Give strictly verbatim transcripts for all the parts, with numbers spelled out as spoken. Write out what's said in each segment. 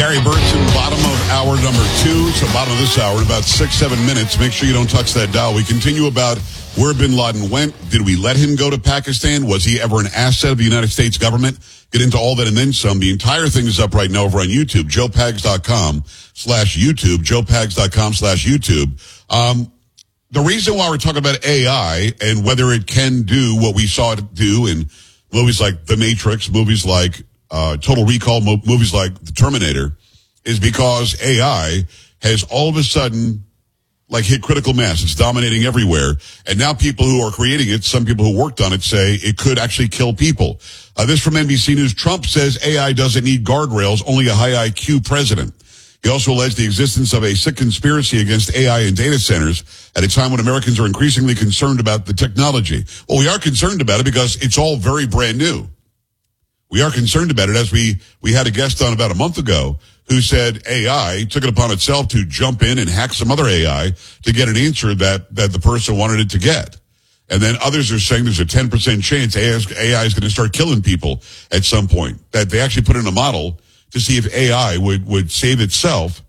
Gary Bertson, bottom of hour number two. So bottom of this hour in about six, seven minutes. Make sure you don't touch that dial. We continue about where bin Laden went. Did we let him go to Pakistan? Was he ever an asset of the United States government? Get into all that and then some. The entire thing is up right now over on YouTube. joe pags dot com slash YouTube. joe pags dot com slash YouTube. Um, the reason why we're talking about A I and whether it can do what we saw it do in movies like The Matrix, movies like Uh, Total Recall, mo- movies like The Terminator, is because A I has all of a sudden like hit critical mass. It's dominating everywhere. And now people who are creating it, some people who worked on it, say it could actually kill people. Uh, this from N B C News. Trump says A I doesn't need guardrails, only a high I Q president. He also alleged the existence of a sick conspiracy against A I and data centers at a time when Americans are increasingly concerned about the technology. Well, we are concerned about it because it's all very brand new. We are concerned about it, as we, we had a guest on about a month ago who said A I took it upon itself to jump in and hack some other A I to get an answer that, that the person wanted it to get. And then others are saying there's a ten percent chance A I is going to start killing people at some point. That they actually put in a model to see if A I would, would save itself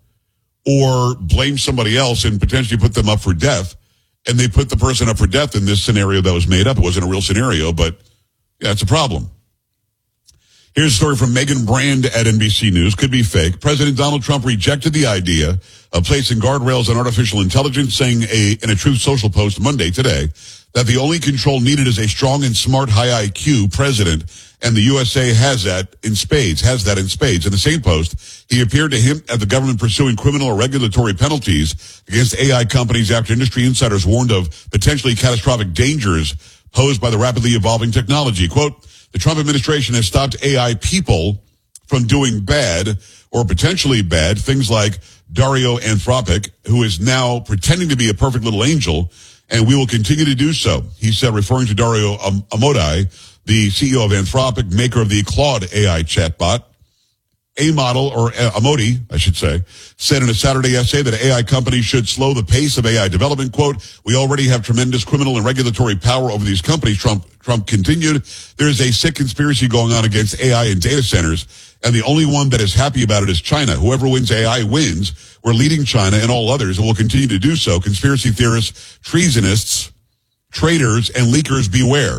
or blame somebody else and potentially put them up for death. And they put the person up for death in this scenario that was made up. It wasn't a real scenario, but yeah, it's a problem. Here's a story from Megan Brand at N B C News. Could be fake. President Donald Trump rejected the idea of placing guardrails on artificial intelligence, saying a, in a Truth Social post Monday today that the only control needed is a strong and smart high I Q president, and the U S A has that in spades, has that in spades. In the same post, he appeared to hint at the government pursuing criminal or regulatory penalties against A I companies after industry insiders warned of potentially catastrophic dangers posed by the rapidly evolving technology. Quote, the Trump administration has stopped A I people from doing bad or potentially bad things like Dario Anthropic, who is now pretending to be a perfect little angel, and we will continue to do so, he said, referring to Dario Amodei, the C E O of Anthropic, maker of the Claude A I chatbot. A model, or Amodei, I should say, said in a Saturday essay that A I companies should slow the pace of A I development. Quote, we already have tremendous criminal and regulatory power over these companies, Trump Trump continued. There is a sick conspiracy going on against A I and data centers, and the only one that is happy about it is China. Whoever wins A I wins. We're leading China and all others, and will continue to do so. Conspiracy theorists, treasonists, traitors, and leakers beware.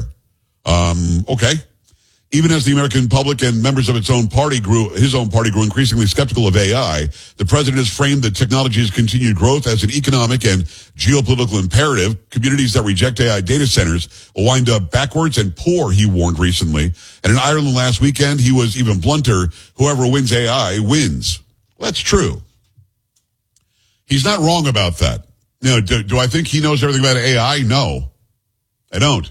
Um, okay. Even as the American public and members of its own party grew, his own party grew increasingly skeptical of A I, the president has framed the technology's continued growth as an economic and geopolitical imperative. Communities that reject A I data centers will wind up backwards and poor, he warned recently. And in Ireland last weekend, he was even blunter. Whoever wins A I wins. Well, that's true. He's not wrong about that. You know, do, do I think he knows everything about A I? No, I don't.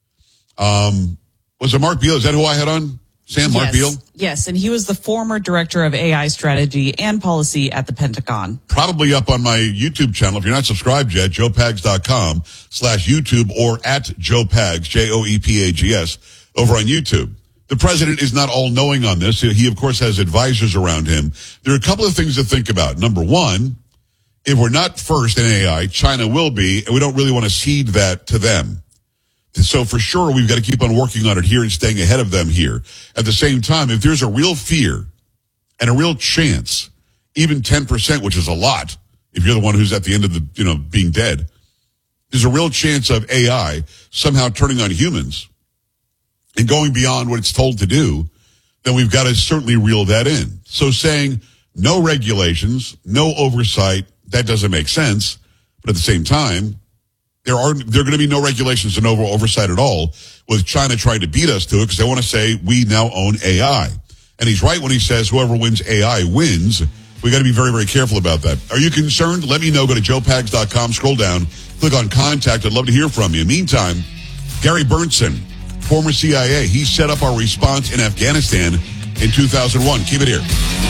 Um, Was it Mark Beal? Is that who I had on? Sam, Mark yes. Beal? Yes, and he was the former director of A I strategy and policy at the Pentagon. Probably up on my YouTube channel. If you're not subscribed yet, joe pags dot com slash YouTube or at Joe Pags, J O E P A G S, over on YouTube. The president is not all-knowing on this. He, of course, has advisors around him. There are a couple of things to think about. Number one, if we're not first in A I, China will be, and we don't really want to cede that to them. So for sure, we've got to keep on working on it here and staying ahead of them here. At the same time, if there's a real fear and a real chance, even ten percent, which is a lot, if you're the one who's at the end of the, you know, being dead, there's a real chance of A I somehow turning on humans and going beyond what it's told to do, then we've got to certainly reel that in. So saying no regulations, no oversight, that doesn't make sense. But at the same time, There are there are going to be no regulations and no oversight at all with China trying to beat us to it because they want to say we now own A I. And he's right when he says whoever wins A I wins. We got to be very, very careful about that. Are you concerned? Let me know. Go to joe pags dot com, scroll down, click on contact. I'd love to hear from you. Meantime, Gary Bertson, former C I A, he set up our response in Afghanistan in two thousand one. Keep it here.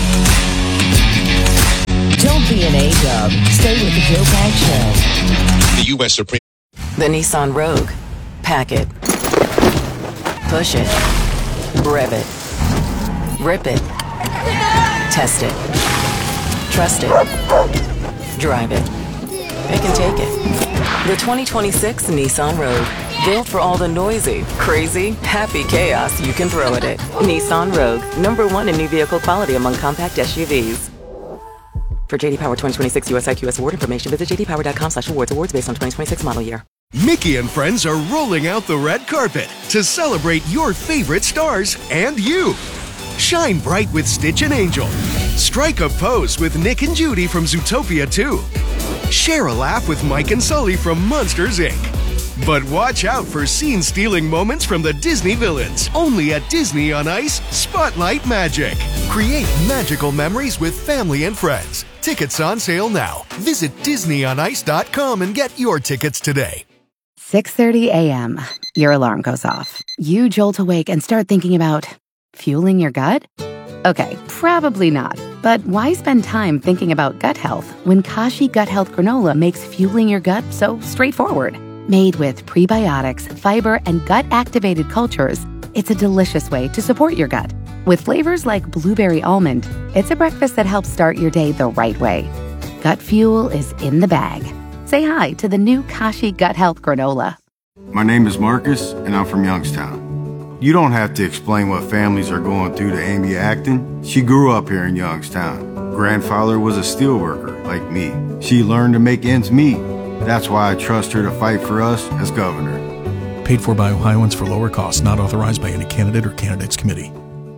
Don't be an A-dub. Stay with the Joe Pags Show. The U S Supreme. The Nissan Rogue. Pack it. Push it. Rev it. Rip it. Test it. Trust it. Drive it. It can take it. The twenty twenty-six Nissan Rogue. Built for all the noisy, crazy, happy chaos you can throw at it. Nissan Rogue, number one in new vehicle quality among compact S U Vs. For J D Power twenty twenty-six U S I Q S award information, visit j d power dot com slash awards. Awards based on twenty twenty-six model year. Mickey and friends are rolling out the red carpet to celebrate your favorite stars and you. Shine bright with Stitch and Angel. Strike a pose with Nick and Judy from Zootopia two. Share a laugh with Mike and Sully from Monsters, Incorporated. But watch out for scene-stealing moments from the Disney villains. Only at Disney on Ice Spotlight Magic. Create magical memories with family and friends. Tickets on sale now. Visit disney on ice dot com and get your tickets today. six thirty a.m. Your alarm goes off. You jolt awake and start thinking about fueling your gut? Okay, probably not. But why spend time thinking about gut health when Kashi Gut Health Granola makes fueling your gut so straightforward? Made with prebiotics, fiber, and gut-activated cultures, it's a delicious way to support your gut. With flavors like blueberry almond, it's a breakfast that helps start your day the right way. Gut fuel is in the bag. Say hi to the new Kashi Gut Health Granola. My name is Marcus, and I'm from Youngstown. You don't have to explain what families are going through to Amy Acton. She grew up here in Youngstown. Grandfather was a steelworker, like me. She learned to make ends meet. That's why I trust her to fight for us as governor. Paid for by Ohioans for lower costs, not authorized by any candidate or candidates committee.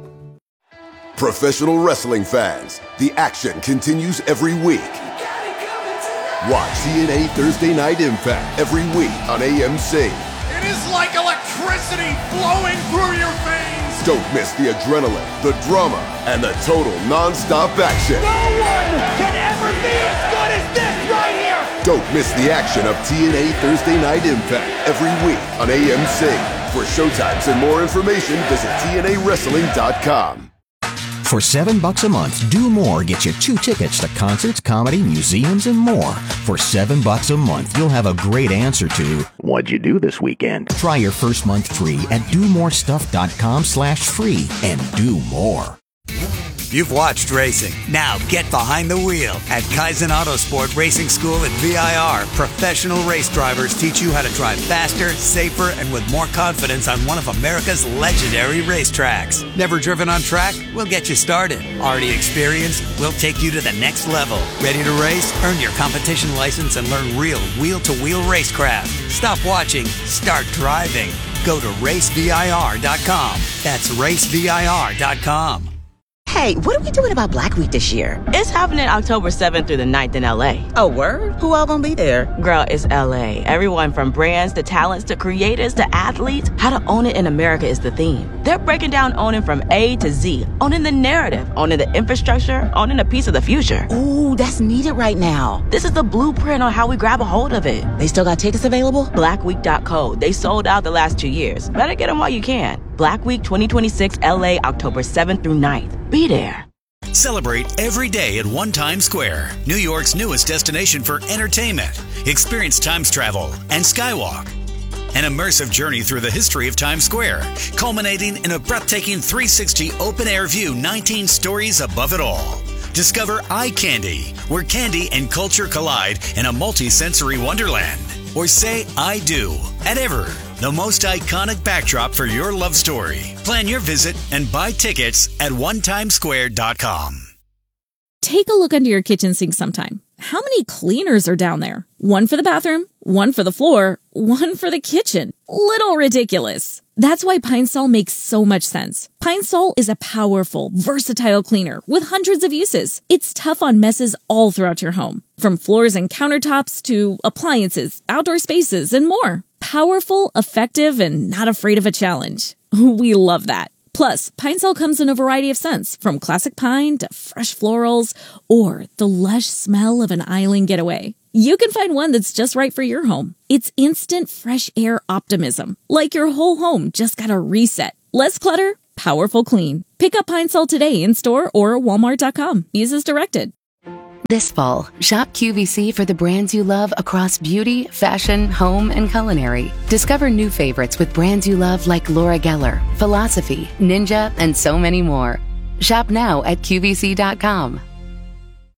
Professional wrestling fans, the action continues every week. Watch T N A Thursday Night Impact every week on A M C. It is like electricity flowing through your veins. Don't miss the adrenaline, the drama, and the total non-stop action. No one can ever be as good as this right here. Don't miss the action of T N A Thursday Night Impact every week on A M C. For showtimes and more information, visit T N A wrestling dot com. For seven bucks a month, Do More gets you two tickets to concerts, comedy, museums, and more. For seven bucks a month, you'll have a great answer to what'd you do this weekend? Try your first month free at do more stuff dot com slash free and do more. You've watched racing. Now get behind the wheel. At Kaizen Autosport Racing School at V I R, professional race drivers teach you how to drive faster, safer, and with more confidence on one of America's legendary racetracks. Never driven on track? We'll get you started. Already experienced? We'll take you to the next level. Ready to race? Earn your competition license and learn real wheel-to-wheel racecraft. Stop watching. Start driving. Go to race V I R dot com. That's race V I R dot com. Hey, what are we doing about Black Week this year? It's happening October seventh through the ninth in L A. Oh, word? Who all gonna be there? Girl, it's L A. Everyone from brands to talents to creators to athletes. How to own it in America is the theme. They're breaking down owning from A to Z. Owning the narrative, owning the infrastructure, owning a piece of the future. Ooh, that's needed right now. This is the blueprint on how we grab a hold of it. They still got tickets available? black week dot co. They sold out the last two years. Better get them while you can. Black Week twenty twenty-six L A, October seventh through ninth. Be there. Celebrate every day at One Times Square, New York's newest destination for entertainment. Experience Times travel and Skywalk. An immersive journey through the history of Times Square, culminating in a breathtaking three sixty open-air view, nineteen stories above it all. Discover Eye Candy, where candy and culture collide in a multi-sensory wonderland. Or say I do at Ever, the most iconic backdrop for your love story. Plan your visit and buy tickets at one times square dot com. Take a look under your kitchen sink sometime. How many cleaners are down there? One for the bathroom, one for the floor, one for the kitchen. Little ridiculous. That's why Pine Sol makes so much sense. Pine Sol is a powerful, versatile cleaner with hundreds of uses. It's tough on messes all throughout your home, from floors and countertops to appliances, outdoor spaces, and more. Powerful, effective, and not afraid of a challenge. We love that. Plus, Pine Sol comes in a variety of scents, from classic pine to fresh florals, or the lush smell of an island getaway. You can find one that's just right for your home. It's instant fresh air optimism, like your whole home just got a reset. Less clutter, powerful clean. Pick up Pine Sol today in store or walmart dot com. Use as directed. This fall, shop Q V C for the brands you love across beauty, fashion, home, and culinary. Discover new favorites with brands you love like Laura Geller, Philosophy, Ninja, and so many more. Shop now at Q V C dot com.